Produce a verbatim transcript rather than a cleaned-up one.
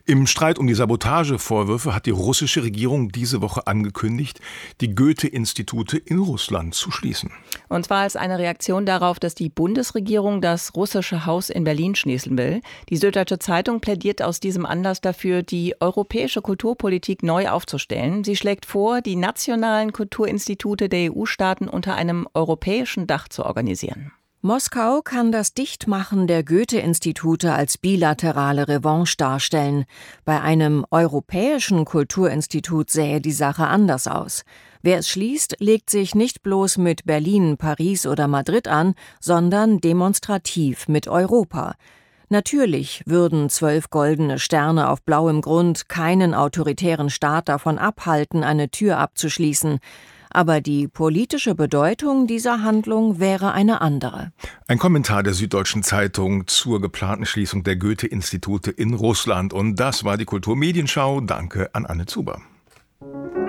Im Streit um die Sabotagevorwürfe hat die russische Regierung diese Woche angekündigt, die Goethe-Institute in Russland zu schließen. Und zwar als eine Reaktion darauf, dass die Bundesregierung das russische Haus in Berlin schließen will. Die Süddeutsche Zeitung plädiert aus diesem Anlass dafür, die europäische Kulturpolitik neu aufzustellen. Sie schlägt vor, die nationalen Kulturinstitute der E U-Staaten unter einem europäischen Dach zu organisieren. Moskau kann das Dichtmachen der Goethe-Institute als bilaterale Revanche darstellen. Bei einem europäischen Kulturinstitut sähe die Sache anders aus. Wer es schließt, legt sich nicht bloß mit Berlin, Paris oder Madrid an, sondern demonstrativ mit Europa. Natürlich würden zwölf goldene Sterne auf blauem Grund keinen autoritären Staat davon abhalten, eine Tür abzuschließen. Aber die politische Bedeutung dieser Handlung wäre eine andere. Ein Kommentar der Süddeutschen Zeitung zur geplanten Schließung der Goethe-Institute in Russland. Und das war die Kulturmedienschau. Danke an Anne Zuber.